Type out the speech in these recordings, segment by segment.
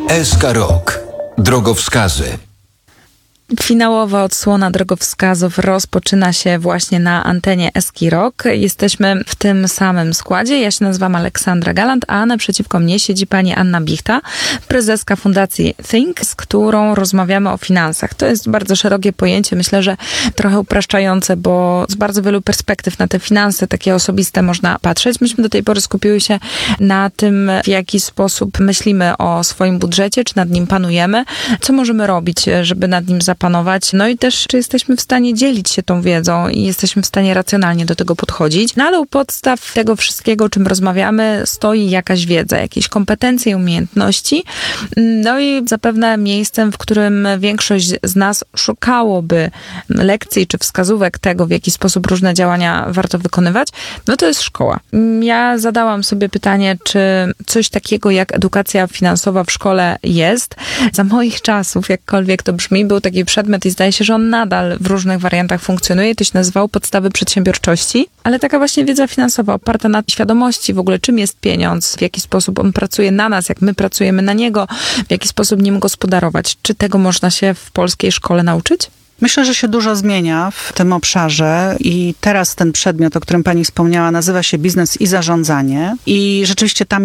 SK Rok. Drogowskazy. Finałowa odsłona drogowskazów rozpoczyna się właśnie na antenie Eski Rock. Jesteśmy w tym samym składzie. Ja się nazywam Aleksandra Galant, a naprzeciwko mnie siedzi pani Anna Bichta, prezeska Fundacji Think, z którą rozmawiamy o finansach. To jest bardzo szerokie pojęcie, myślę, że trochę upraszczające, bo z bardzo wielu perspektyw na te finanse takie osobiste można patrzeć. Myśmy do tej pory skupiły się na tym, w jaki sposób myślimy o swoim budżecie, czy nad nim panujemy, co możemy robić, żeby nad nim zapanować. No i też, czy jesteśmy w stanie dzielić się tą wiedzą i jesteśmy w stanie racjonalnie do tego podchodzić. No ale u podstaw tego wszystkiego, o czym rozmawiamy, stoi jakaś wiedza, jakieś kompetencje, umiejętności. No i zapewne miejscem, w którym większość z nas szukałoby lekcji czy wskazówek tego, w jaki sposób różne działania warto wykonywać, no to jest szkoła. Ja zadałam sobie pytanie, czy coś takiego jak edukacja finansowa w szkole jest. Za moich czasów, jakkolwiek to brzmi, był taki przedmiot i zdaje się, że on nadal w różnych wariantach funkcjonuje. To się nazywało podstawy przedsiębiorczości, ale taka właśnie wiedza finansowa oparta na świadomości w ogóle, czym jest pieniądz, w jaki sposób on pracuje na nas, jak my pracujemy na niego, w jaki sposób nim gospodarować. Czy tego można się w polskiej szkole nauczyć? Myślę, że się dużo zmienia w tym obszarze i teraz ten przedmiot, o którym pani wspomniała, nazywa się biznes i zarządzanie i rzeczywiście tam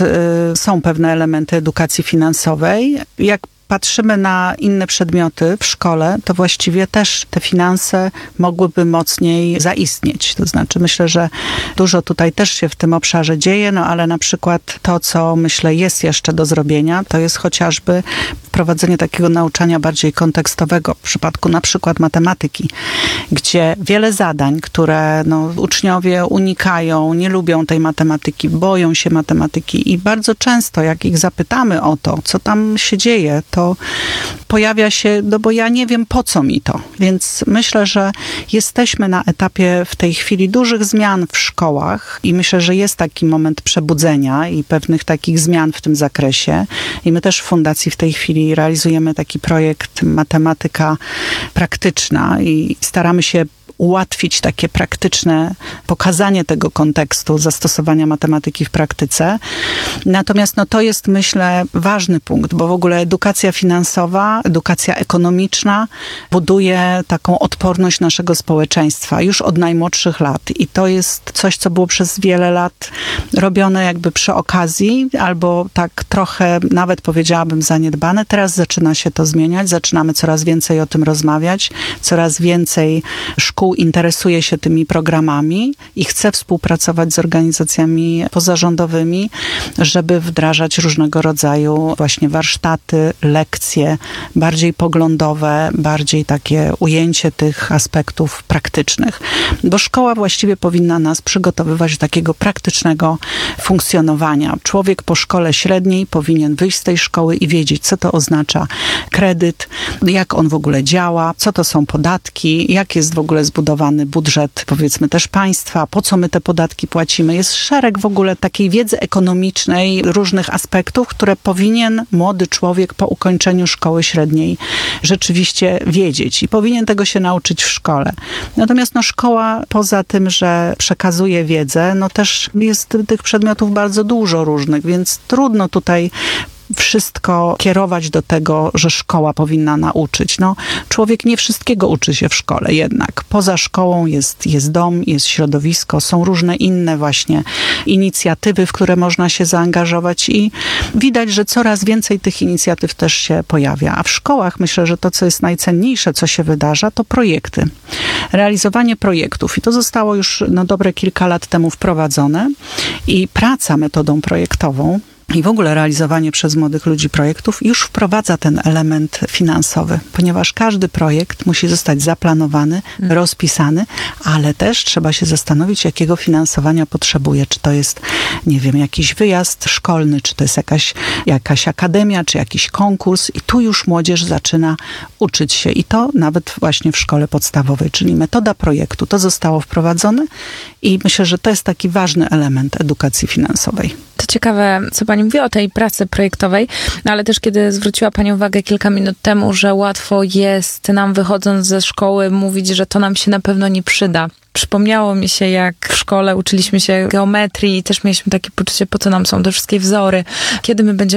są pewne elementy edukacji finansowej. Jak patrzymy na inne przedmioty w szkole, to właściwie też te finanse mogłyby mocniej zaistnieć. To znaczy myślę, że dużo tutaj też się w tym obszarze dzieje, no ale na przykład to, co myślę jest jeszcze do zrobienia, to jest chociażby wprowadzenie takiego nauczania bardziej kontekstowego w przypadku na przykład matematyki, gdzie wiele zadań, które uczniowie unikają, nie lubią tej matematyki, boją się matematyki i bardzo często jak ich zapytamy o to, co tam się dzieje, to pojawia się, bo ja nie wiem, po co mi to. Więc myślę, że jesteśmy na etapie w tej chwili dużych zmian w szkołach i myślę, że jest taki moment przebudzenia i pewnych takich zmian w tym zakresie. I my też w Fundacji w tej chwili realizujemy taki projekt Matematyka Praktyczna i staramy się ułatwić takie praktyczne pokazanie tego kontekstu zastosowania matematyki w praktyce. Natomiast to jest, myślę, ważny punkt, bo w ogóle edukacja finansowa, edukacja ekonomiczna buduje taką odporność naszego społeczeństwa już od najmłodszych lat. I to jest coś, co było przez wiele lat robione jakby przy okazji, albo tak trochę nawet powiedziałabym zaniedbane. Teraz zaczyna się to zmieniać, zaczynamy coraz więcej o tym rozmawiać, coraz więcej szkół interesuje się tymi programami i chce współpracować z organizacjami pozarządowymi, żeby wdrażać różnego rodzaju właśnie warsztaty, lekcje, bardziej poglądowe, bardziej takie ujęcie tych aspektów praktycznych. Bo szkoła właściwie powinna nas przygotowywać do takiego praktycznego funkcjonowania. Człowiek po szkole średniej powinien wyjść z tej szkoły i wiedzieć, co to oznacza kredyt, jak on w ogóle działa, co to są podatki, jak jest w ogóle zbudowany budżet, powiedzmy też państwa, po co my te podatki płacimy. Jest szereg w ogóle takiej wiedzy ekonomicznej, różnych aspektów, które powinien młody człowiek po ukończeniu szkoły średniej rzeczywiście wiedzieć i powinien tego się nauczyć w szkole. Natomiast szkoła poza tym, że przekazuje wiedzę, też jest tych przedmiotów bardzo dużo różnych, więc trudno tutaj wszystko kierować do tego, że szkoła powinna nauczyć. Człowiek nie wszystkiego uczy się w szkole jednak. Poza szkołą jest dom, jest środowisko, są różne inne właśnie inicjatywy, w które można się zaangażować i widać, że coraz więcej tych inicjatyw też się pojawia. A w szkołach myślę, że to, co jest najcenniejsze, co się wydarza, to projekty. Realizowanie projektów. I to zostało już dobre kilka lat temu wprowadzone i praca metodą projektową i w ogóle realizowanie przez młodych ludzi projektów już wprowadza ten element finansowy, ponieważ każdy projekt musi zostać zaplanowany, rozpisany, ale też trzeba się zastanowić, jakiego finansowania potrzebuje. Czy to jest, jakiś wyjazd szkolny, czy to jest jakaś akademia, czy jakiś konkurs. I tu już młodzież zaczyna uczyć się. I to nawet właśnie w szkole podstawowej, czyli metoda projektu. To zostało wprowadzone i myślę, że to jest taki ważny element edukacji finansowej. To ciekawe, co pani mówi o tej pracy projektowej, ale też kiedy zwróciła pani uwagę kilka minut temu, że łatwo jest nam wychodząc ze szkoły mówić, że to nam się na pewno nie przyda. Przypomniało mi się, jak w szkole uczyliśmy się geometrii i też mieliśmy takie poczucie, po co nam są te wszystkie wzory, kiedy my będziemy